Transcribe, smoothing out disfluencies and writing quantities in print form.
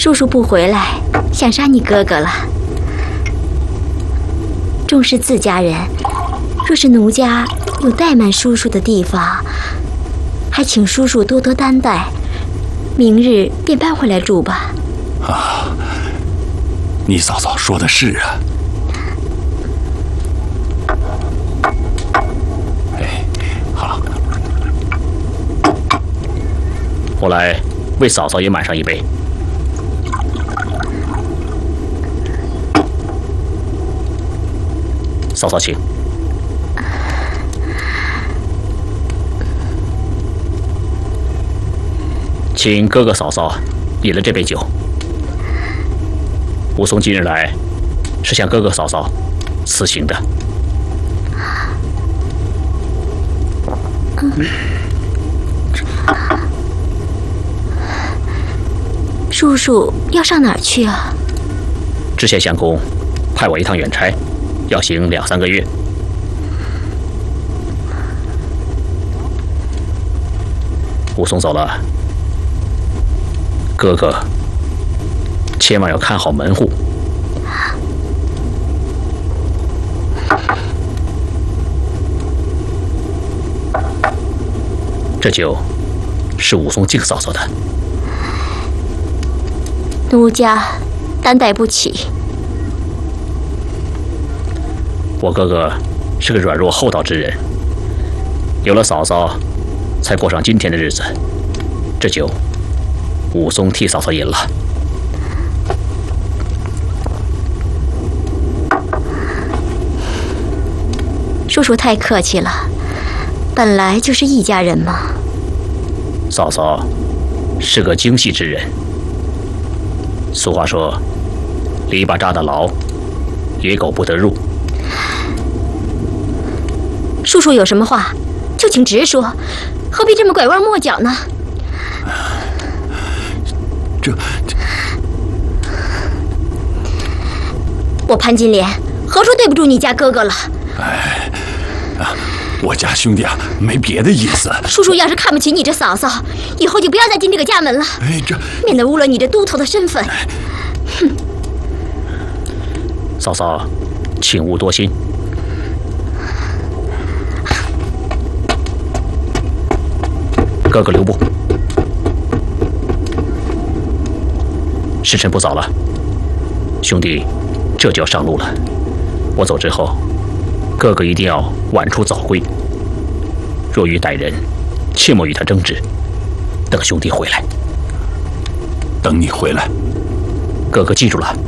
叔叔不回来，想杀你哥哥了。重视自家人，若是奴家有怠慢叔叔的地方，还请叔叔多多担待，明日便搬回来住吧。 啊，你嫂嫂说的是啊。哎，好， 我来为嫂嫂也满上一杯。嫂嫂请。请哥哥嫂嫂饮了这杯酒。武松今日来，是向哥哥嫂嫂辞行的。 叔叔要上哪儿去啊？ 知县相公派我一趟远差，要行2、3个月。武松走了，哥哥千万要看好门户。这酒是武松敬嫂嫂的。 奴家担待不起。 我哥哥是个软弱厚道之人，有了嫂嫂，才过上今天的日子。这酒，武松替嫂嫂饮了。 叔叔太客气了，本来就是一家人嘛。 嫂嫂是个精细之人。俗话说，篱笆扎得牢，野狗不得入。 叔叔有什么话，就请直说，何必这么拐弯抹角呢？我潘金莲何处对不住你家哥哥了？ 哎，我家兄弟啊，没别的意思。 叔叔要是看不起你这嫂嫂，以后就不要再进这个家门了。 哎， 免得污了你这都头的身份。哼！ 嫂嫂，请勿多心。哥哥留步。时辰不早了，兄弟这就要上路了。我走之后，哥哥一定要晚出早归。若遇歹人，切莫与他争执，等兄弟回来。 等你回来。 哥哥记住了。